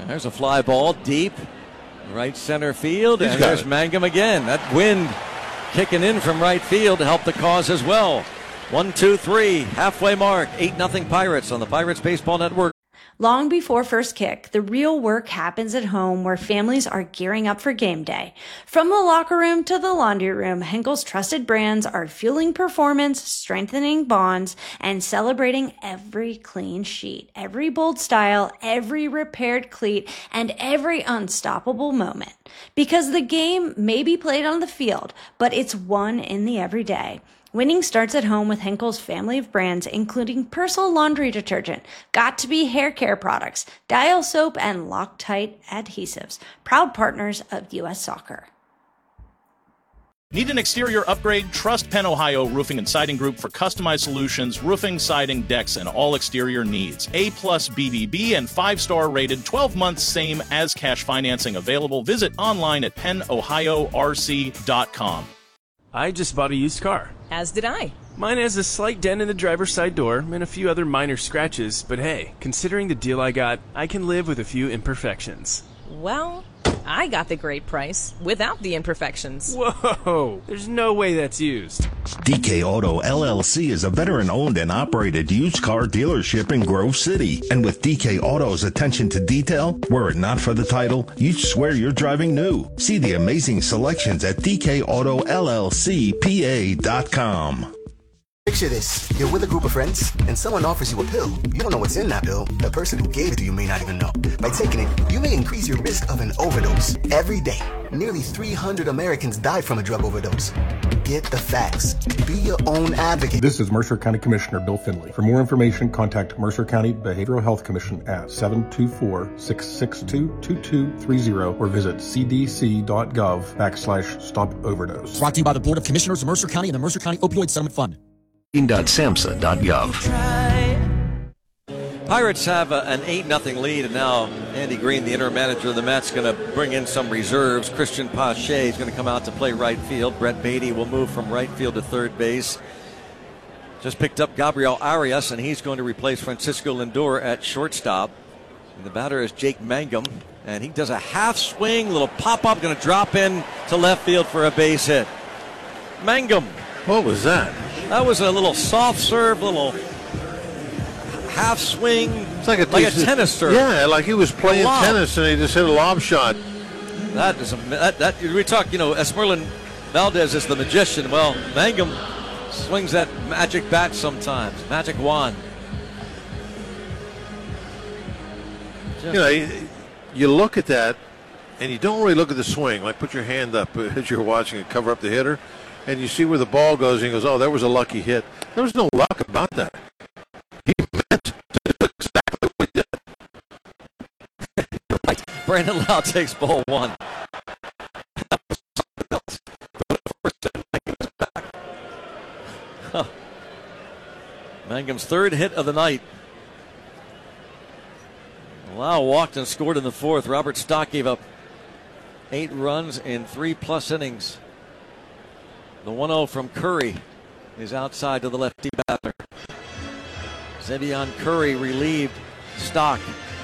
There's a fly ball deep, right center field, He's and got there's it. Mangum again. That wind kicking in from right field to help the cause as well. 1, 2, 3, halfway mark. 8-0 Pirates on the Pirates Baseball Network. Long before first kick, the real work happens at home where families are gearing up for game day. From the locker room to the laundry room, Henkel's trusted brands are fueling performance, strengthening bonds, and celebrating every clean sheet, every bold style, every repaired cleat, and every unstoppable moment. Because the game may be played on the field, but it's won in the everyday. Winning starts at home with Henkel's family of brands, including Persil laundry detergent, Got2b hair care products, Dial soap, and Loctite adhesives. Proud partners of U.S. Soccer. Need an exterior upgrade? Trust Penn Ohio Roofing and Siding Group for customized solutions, roofing, siding, decks, and all exterior needs. A+ BBB and 5-star rated, 12 months same as cash financing available. Visit online at pennohiorc.com. I just bought a used car. As did I. Mine has a slight dent in the driver's side door and a few other minor scratches, but hey, considering the deal I got, I can live with a few imperfections. Well, I got the great price without the imperfections. Whoa! There's no way that's used. DK Auto LLC is a veteran-owned and operated used car dealership in Grove City. And with DK Auto's attention to detail, were it not for the title, you'd swear you're driving new. See the amazing selections at DKAutoLLCPA.com. Picture this. You're with a group of friends, and someone offers you a pill. You don't know what's in that pill. The person who gave it to you may not even know. By taking it, you may increase your risk of an overdose. Every day, nearly 300 Americans die from a drug overdose. Get the facts. Be your own advocate. This is Mercer County Commissioner Bill Finley. For more information, contact Mercer County Behavioral Health Commission at 724-662-2230 or visit cdc.gov/stop-overdose. Brought to you by the Board of Commissioners of Mercer County and the Mercer County Opioid Settlement Fund. Pirates have an 8-0 lead, and now Andy Green, the interim manager of the Mets, going to bring in some reserves. Christian Pache is going to come out to play right field. Brett Beatty will move from right field to third base. Just picked up Gabriel Arias, and he's going to replace Francisco Lindor at shortstop. And the batter is Jake Mangum, and he does a half swing, little pop-up, going to drop in to left field for a base hit. Mangum. What was that? That was a little soft serve, little half swing. It's like a tennis serve. Yeah, like he was playing tennis and he just hit a lob shot. That is we talk. Esmeralyn Valdez is the magician. Well, Mangum swings that magic bat sometimes, magic wand. You look at that, and you don't really look at the swing. Like put your hand up as you're watching it, cover up the hitter. And you see where the ball goes, and he goes, oh, there was a lucky hit. There was no luck about that. He meant to do exactly what he did. Right. Brandon Lau takes ball one. Mangum's third hit of the night. Lau walked and scored in the fourth. Robert Stock gave up 8 runs in 3+ innings. The 1-0 from Curry is outside to the lefty batter. Xavier Curry relieved Stock.